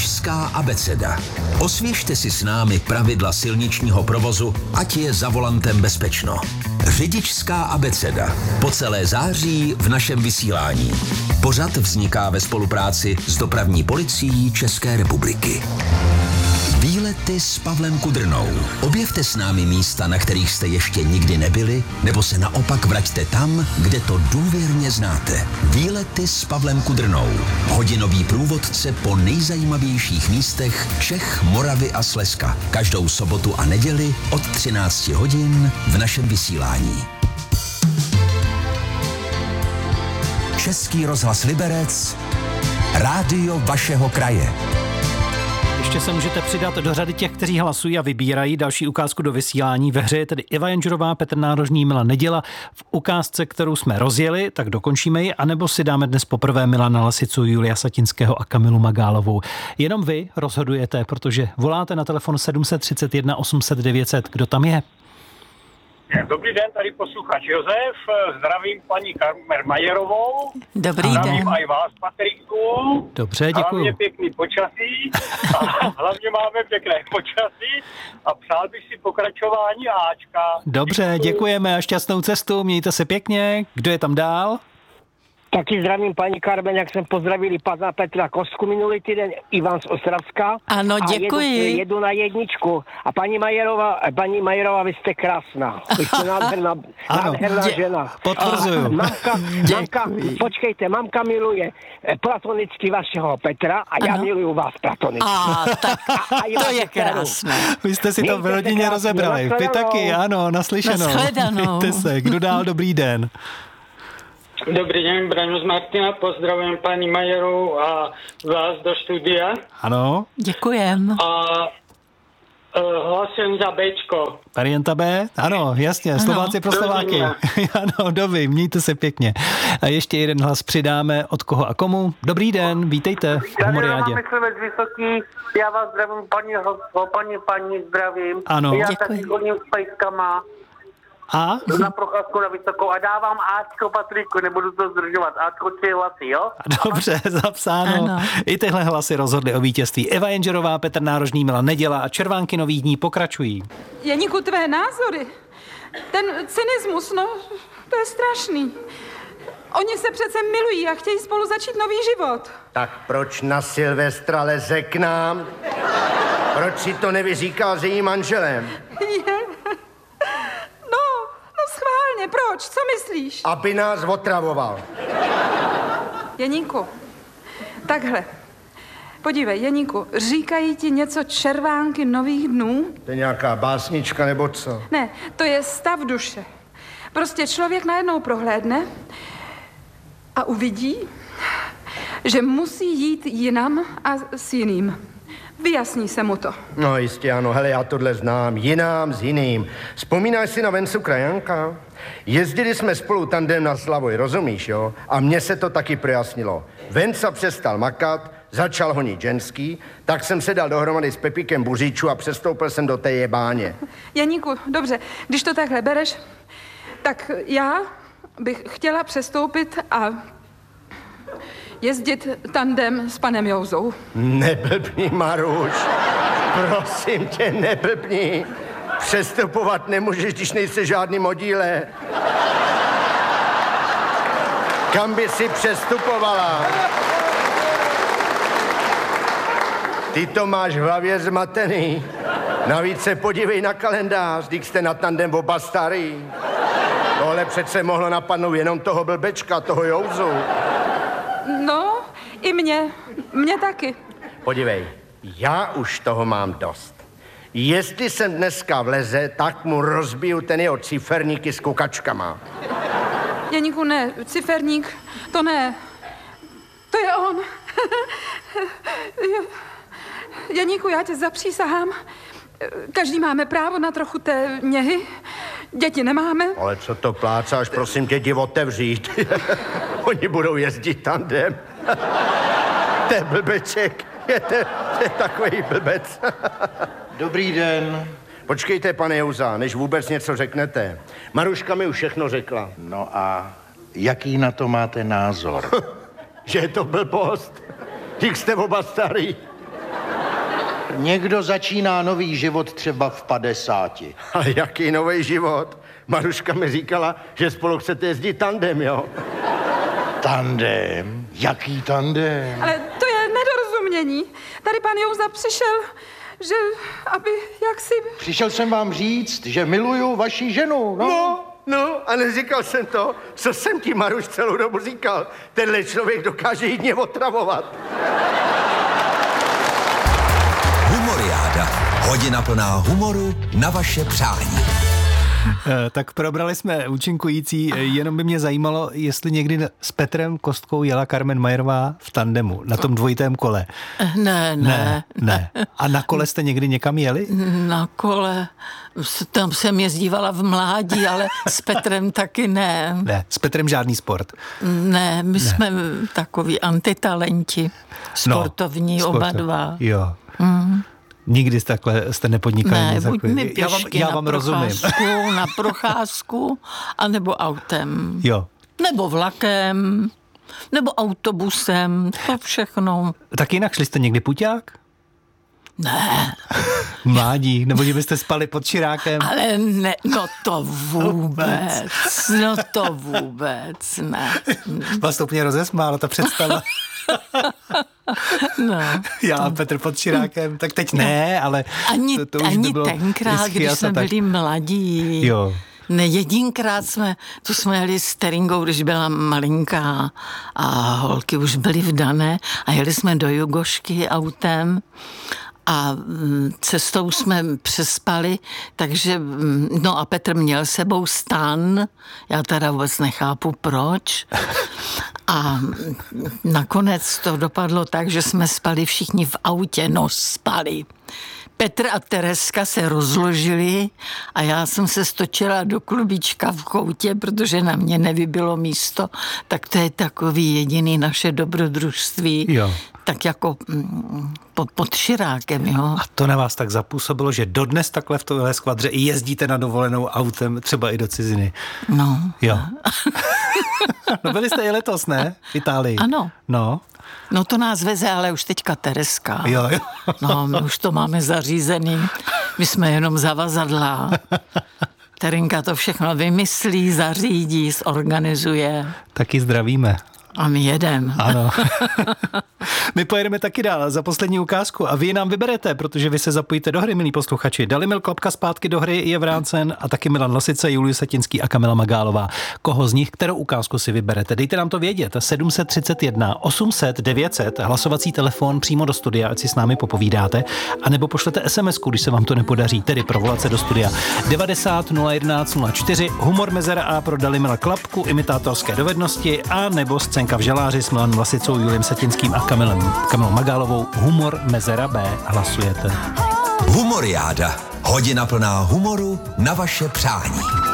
Řidičská abeceda. Osvěžte si s námi pravidla silničního provozu, ať je za volantem bezpečno. Řidičská abeceda. Po celé září v našem vysílání. Pořad vzniká ve spolupráci s Dopravní policií České republiky. Výlety s Pavlem Kudrnou. Objevte s námi místa, na kterých jste ještě nikdy nebyli, nebo se naopak vraťte tam, kde to důvěrně znáte. Výlety s Pavlem Kudrnou. Hodinový průvodce po nejzajímavějších místech Čech, Moravy a Slezska. Každou sobotu a neděli od 13 hodin v našem vysílání. Český rozhlas Liberec, rádio vašeho kraje. Ještě se můžete přidat do řady těch, kteří hlasují a vybírají další ukázku do vysílání. Ve hře je tedy Eva Janžerová, Petr Nárožný, Milan Neděla. V ukázce, kterou jsme rozjeli, tak dokončíme ji, anebo si dáme dnes poprvé Milana Lasicu, Julia Satinského a Kamilu Magálovou. Jenom vy rozhodujete, protože voláte na telefon 731 800 900. Kdo tam je? Dobrý den, tady posluchač Josef, zdravím paní Majerovou. Dobrý zdravím den. Zdravím i vás, Patriku. Dobře, děkuju. Hlavně pěkný počasí, a hlavně máme pěkné počasí a přál bych si pokračování Ačka. Dobře, děkujeme a šťastnou cestu, mějte se pěkně. Kdo je tam dál? Taky zdravím paní Karmen, jak jsem pozdravili pana Petra Kosku minulý týden, Ivan z Ostravska. Ano, děkuji. A jedu na jedničku. A paní Majerová, vy jste krásná. Vy jste nádherná žena. Potvrzuju. Mamka, počkejte, mamka miluje platonicky vašeho Petra a já miluju vás platonicky. Tak to je krásné. Vy jste si to v rodině rozebrali. Vy taky, ano, naslyšenou. Nashledanou. Mějte se. Kdo dál? Dobrý den. Dobrý den, Braňo z Martina, pozdravujem paní Majerovou a vás do studia. Ano. Děkujem. A hlasujem za Bčko. Varianta B? Ano, jasně, Slováci pro Slováky. Ano, dobrý, mějte se pěkně. A ještě jeden hlas přidáme, od koho a komu. Dobrý den, vítejte v Humoriádě. Vysoký, já vás zdravím, paní zdravím. Ano. Já Děkuji. taky chodím s pejskama A? na procházku na Vysokou a dávám Ačko, Patriku, nebudu to zdržovat. Ačko 3 hlasy, jo? Dobře, zapsáno. Ano. I tyhle hlasy rozhodly o vítězství. Eva Janžerová, Petr Nárožný, Milan Neděla a Červánky nových dní pokračují. Jeníku, tvé názory, ten cynismus, no, to je strašný. Oni se přece milují a chtějí spolu začít nový život. Tak proč na Silvestra leze k nám? Proč si to nevyříkal s jejím manželem? No schválně, proč? Co myslíš? Aby nás otravoval. Jeníku, takhle. Podívej, Jeníku, říkají ti něco Červánky nových dnů? To je nějaká básnička nebo co? Ne, to je stav duše. Prostě člověk najednou prohlédne a uvidí, že musí jít jinam a s jiným. Vyjasní se mu to. No jistě ano, hele, já tohle znám, jinám s jiným. Vzpomínáš si na Vencu Krajanka? Jezdili jsme spolu tandem na Slavoj, rozumíš, jo? A mně se to taky projasnilo. Venca přestal makat, začal honit ženský, tak jsem se dal dohromady s Pepíkem Buříčů a přestoupil jsem do té jebáně. Janíku, dobře, když to takhle bereš, tak já bych chtěla přestoupit a jezdit tandem s panem Jouzou. Neblbni, Maruš. Prosím tě, neblbni. Přestupovat nemůžeš, když nejsi žádný modíle. Kam by si přestupovala? Ty to máš v hlavě zmatený. Navíc se podívej na kalendář, když jste na tandem oba starý. Tohle přece mohlo napadnout jenom toho blbečka, toho Jouzu. No, i mě taky. Podívej, já už toho mám dost. Jestli sem dneska vleze, tak mu rozbiju ten jeho ciferníky s kukačkama. Janíku, ne, ciferník, to ne. To je on. Janíku, já tě zapřísahám. Každý máme právo na trochu té něhy. Děti nemáme. Ale co to plácáš, prosím tě, jdi otevřít. Oni budou jezdit tandem. To je blbeček. To je takový blbec. Dobrý den. Počkejte, pane Jouza, než vůbec něco řeknete. Maruška mi už všechno řekla. No a jaký na to máte názor? Že je to blbost. Dík jste oba starý. Někdo začíná nový život třeba v 50. Ale jaký nový život? Maruška mi říkala, že spolu chcete jezdit tandem, jo? Tandem? Jaký tandem? Ale to je nedorozumění. Tady pan Jouza přišel, že aby jaksi... Přišel jsem vám říct, že miluju vaši ženu, no. No, a neříkal jsem to, co jsem ti, Maruš, celou dobu říkal. Tenhle člověk dokáže jít otravovat. Humoriáda. Hodina plná humoru na vaše přání. Tak probrali jsme účinkující, jenom by mě zajímalo, jestli někdy s Petrem Kostkou jela Carmen Majerová v tandemu, na tom dvojitém kole. Ne. A na kole jste někdy někam jeli? Na kole, tam jsem jezdívala v mládí, ale s Petrem taky ne. Ne, s Petrem žádný sport. Ne, my jsme takový antitalenti, sportovní oba dva. Jo. Nikdy takhle jste nepodnikali? Ne, buď mi já vám rozumím. Na procházku, anebo autem. Jo. Nebo vlakem, nebo autobusem, to všechno. Tak jinak šli jste někdy puťák? Ne. Mládí, nebo že byste spali pod širákem? Ale ne, no to vůbec ne. Vás to úplně rozesmála, ta představa. No. Já a Petr pod širákem, tak teď ne, ale to už ani bylo tenkrát, když jsme byli mladí. Jo. Ne, jedinkrát jsme jeli s Teringou, když byla malinká a holky už byly vdané a jeli jsme do Jugošky autem a cestou jsme přespali, takže, no a Petr měl sebou stan, já teda vůbec nechápu proč. A nakonec to dopadlo tak, že jsme spali všichni v autě, spali. Petr a Tereska se rozložili a já jsem se stočila do klubíčka v koutě, protože na mě nevybilo místo, tak to je takový jediný naše dobrodružství. Jo. Tak jako pod širákem, jo. A to na vás tak zapůsobilo, že dodnes takhle v tohle skvadře i jezdíte na dovolenou autem, třeba i do ciziny. No. Jo. No byli jste i letos, ne? V Itálii. Ano. No. No to nás veze, ale už teďka Tereska. Jo. No, my už to máme zařízený. My jsme jenom zavazadla. Terinka to všechno vymyslí, zařídí, zorganizuje. Taky zdravíme. A my jedeme. Ano. My pojedeme taky dál za poslední ukázku a vy nám vyberete, protože vy se zapojíte do hry, milí posluchači. Dalimil Klapka zpátky do hry je vrácen a taky Milan Lasice, Julius Satinský a Kamila Magálová. Koho z nich, kterou ukázku si vyberete? Dejte nám to vědět. 731 800 900, hlasovací telefon přímo do studia, ať si s námi popovídáte, anebo pošlete SMS-ku, když se vám to nepodaří, tedy provolat se do studia. 90 011 04, humor mezera A pro Dalimila Klapku, imitátorské dovednosti a nebo scénka v žaláři s Milanem Lasicou, Juliem Satinským a Kamilou Magálovou. Humor mezera B. Hlasujete. Humoriáda. Hodina plná humoru na vaše přání.